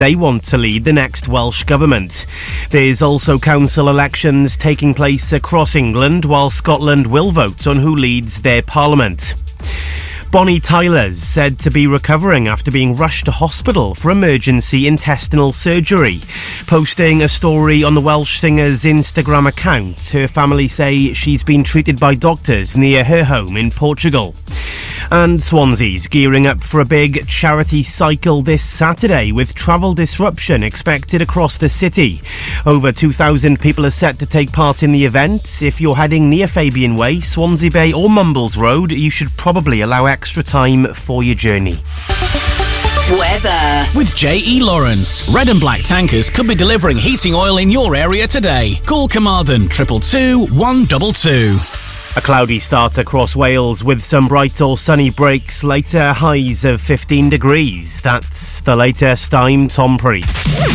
they want to lead the next Welsh Government. There's also council elections taking place across England, while Scotland will vote on who leads their parliament. Bonnie Tyler's said to be recovering after being rushed to hospital for emergency intestinal surgery. Posting a story on the Welsh singer's Instagram account, her family say she's been treated by doctors near her home in Portugal. And Swansea's gearing up for a big charity cycle this Saturday, with travel disruption expected across the city. Over 2,000 people are set to take part in the event. If you're heading near Fabian Way, Swansea Bay or Mumbles Road, you should probably allow extra time for your journey. Weather. With J.E. Lawrence, Red and Black Tankers could be delivering heating oil in your area today. Call Carmarthen 222 122. A cloudy start across Wales with some bright or sunny breaks later, highs of 15 degrees. That's the latest. I'm Tom Priest.